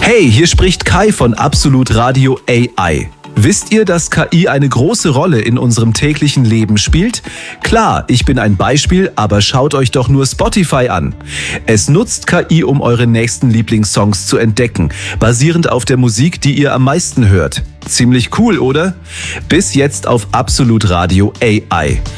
Hey, hier spricht Kai von Absolut Radio AI. Wisst ihr, dass KI eine große Rolle in unserem täglichen Leben spielt? Klar, ich bin ein Beispiel, aber schaut euch doch nur Spotify an. Es nutzt KI, um eure nächsten Lieblingssongs zu entdecken, basierend auf der Musik, die ihr am meisten hört. Ziemlich cool, oder? Bis jetzt auf Absolut Radio AI.